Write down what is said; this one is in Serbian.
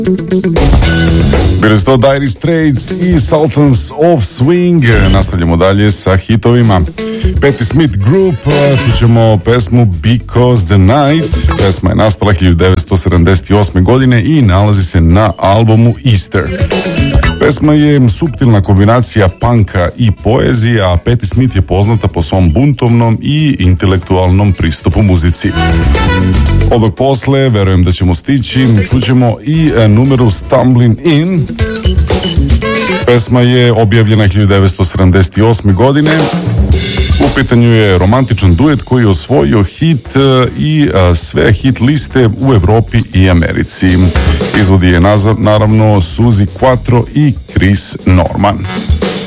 Bili su to Dire Straits i Sultans of Swing. Nastavljamo dalje sa hitovima. Patti Smith Group, čućemo pesmu Because the Night. Pesma je nastala 1978. godine i nalazi se na albumu Easter. Pesma je suptilna kombinacija punka i poezije, a Patti Smith je poznata po svom buntovnom i intelektualnom pristupu muzici. Odmah posle, verujem da ćemo stići, čućemo i numeru Stumbling In. Pesma je objavljena 1978. godine. U pitanju je romantičan duet koji je osvojio hit i sve hit liste u Evropi i Americi. Izvodi je naravno Suzi Quatro i Chris Norman.